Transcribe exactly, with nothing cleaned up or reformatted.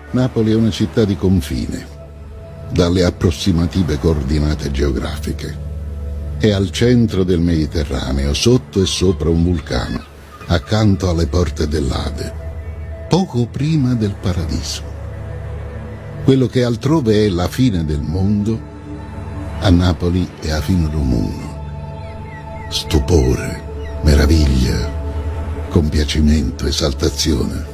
Napoli è una città di confine, dalle approssimative coordinate geografiche. È al centro del Mediterraneo, sotto e sopra un vulcano, accanto alle porte dell'Ade, poco prima del paradiso. Quello che altrove è la fine del mondo, a Napoli è a fin Romuno. Stupore, meraviglia, compiacimento, esaltazione.